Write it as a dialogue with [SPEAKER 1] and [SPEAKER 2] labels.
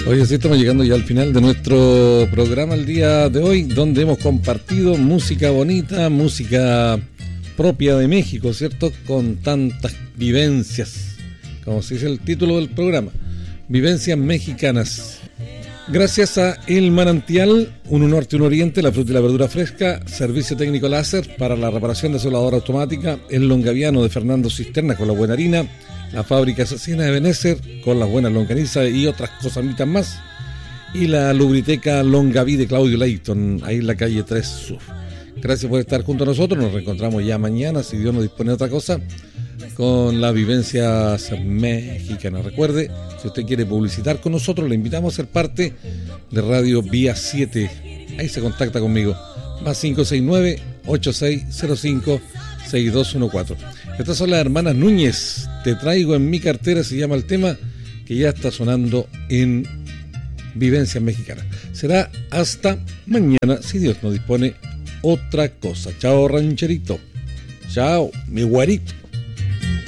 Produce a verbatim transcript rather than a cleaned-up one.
[SPEAKER 1] Oye, sí, estamos llegando ya al final de nuestro programa el día de hoy, donde hemos compartido música bonita, música propia de México, ¿cierto? Con tantas vivencias, como se dice el título del programa, vivencias mexicanas. Gracias a El Manantial, un norte, un oriente, la fruta y la verdura fresca, servicio técnico láser para la reparación de soldadura automática, el longaviano de Fernando Cisterna con la buena harina, la fábrica asesina de Benécer con las buenas longanizas y otras cosamitas más, y la lubriteca Longaví de Claudio Leighton, ahí en la calle tres Sur. Gracias por estar junto a nosotros, nos reencontramos ya mañana, si Dios nos dispone de otra cosa, con las vivencias mexicanas. Recuerde, si usted quiere publicitar con nosotros, le invitamos a ser parte de Radio Vía siete. Ahí se contacta conmigo. Más cinco seis nueve, ocho seis cero cinco, seis dos uno cuatro. Estas son las hermanas Núñez. Te traigo en mi cartera, se llama el tema, que ya está sonando en Vivencias Mexicanas. Será hasta mañana, si Dios nos dispone otra cosa. Chao, rancherito. Chao, mi güerito.